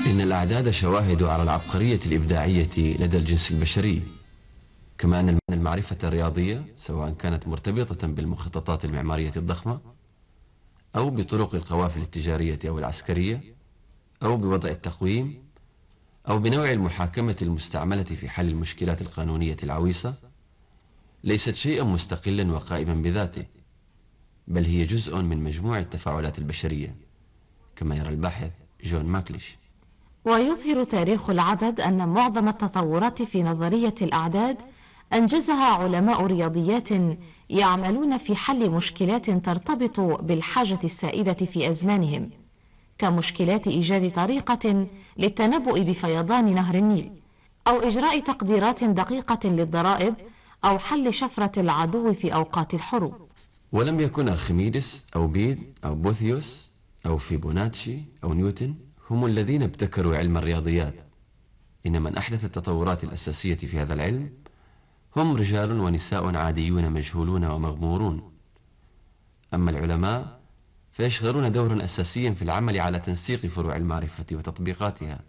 إن الأعداد شواهد على العبقرية الإبداعية لدى الجنس البشري، كما أن المعرفة الرياضية سواء كانت مرتبطة بالمخططات المعمارية الضخمة أو بطرق القوافل التجارية أو العسكرية أو بوضع التقويم أو بنوع المحاكمة المستعملة في حل المشكلات القانونية العويصة، ليست شيئا مستقلا وقائما بذاته، بل هي جزء من مجموع التفاعلات البشرية، كما يرى الباحث جون ماكليش. ويظهر تاريخ العدد أن معظم التطورات في نظرية الأعداد أنجزها علماء رياضيات يعملون في حل مشكلات ترتبط بالحاجة السائدة في أزمانهم، كمشكلات إيجاد طريقة للتنبؤ بفيضان نهر النيل، أو إجراء تقديرات دقيقة للضرائب، أو حل شفرة العدو في أوقات الحروب. ولم يكن أرخميدس أو بيد أو بوثيوس أو فيبوناتشي أو نيوتن هم الذين ابتكروا علم الرياضيات، إن من أحدث التطورات الأساسية في هذا العلم هم رجال ونساء عاديون مجهولون ومغمورون. أما العلماء فيشغلون دورا أساسيا في العمل على تنسيق فروع المعرفة وتطبيقاتها.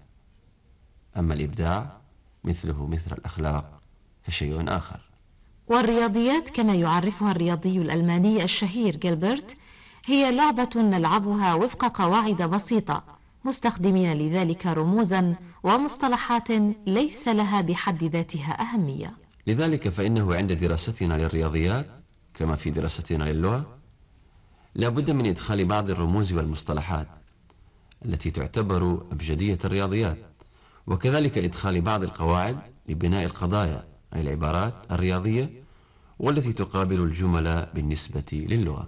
أما الإبداع مثله مثل الأخلاق فشيء آخر. والرياضيات كما يعرفها الرياضي الألماني الشهير جيلبرت هي لعبة نلعبها وفق قواعد بسيطة، مستخدمين لذلك رموزا ومصطلحات ليس لها بحد ذاتها أهمية. لذلك فإنه عند دراستنا للرياضيات كما في دراستنا للغة لا بد من إدخال بعض الرموز والمصطلحات التي تعتبر أبجدية الرياضيات، وكذلك إدخال بعض القواعد لبناء القضايا أي العبارات الرياضية والتي تقابل الجمل بالنسبة للغة.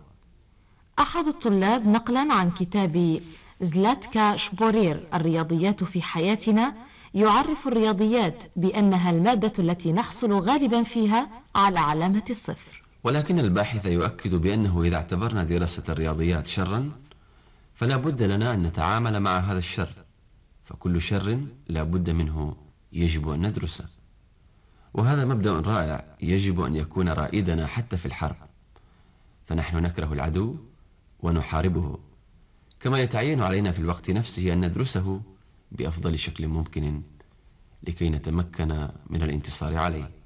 أحد الطلاب نقلا عن كتاب زلاتكا شبورير الرياضيات في حياتنا يعرف الرياضيات بأنها المادة التي نحصل غالبا فيها على علامة الصفر. ولكن الباحث يؤكد بأنه إذا اعتبرنا دراسة الرياضيات شرا فلا بد لنا أن نتعامل مع هذا الشر، فكل شر لا بد منه يجب أن ندرسه، وهذا مبدأ رائع يجب أن يكون رائدنا حتى في الحرب، فنحن نكره العدو ونحاربه، كما يتعين علينا في الوقت نفسه أن ندرسه بأفضل شكل ممكن لكي نتمكن من الانتصار عليه.